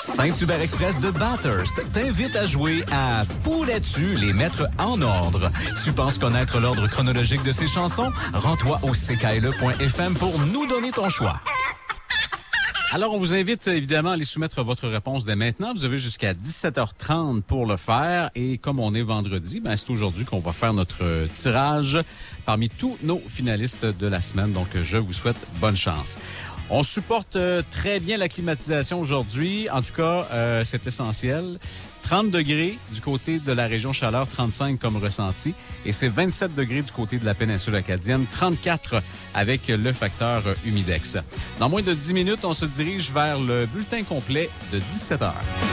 Saint-Hubert Express de Bathurst t'invite à jouer à Pourrais-tu les mettre en ordre? Tu penses connaître l'ordre chronologique de ces chansons? Rends-toi au ckle.fm pour nous donner ton choix. Alors, on vous invite évidemment à aller soumettre votre réponse dès maintenant. Vous avez jusqu'à 17h30 pour le faire. Et comme on est vendredi, c'est aujourd'hui qu'on va faire notre tirage parmi tous nos finalistes de la semaine. Donc, je vous souhaite bonne chance. On supporte très bien la climatisation aujourd'hui. En tout cas, c'est essentiel. 30 degrés du côté de la région Chaleur, 35 comme ressenti. Et c'est 27 degrés du côté de la péninsule acadienne, 34 avec le facteur humidex. Dans moins de 10 minutes, on se dirige vers le bulletin complet de 17h.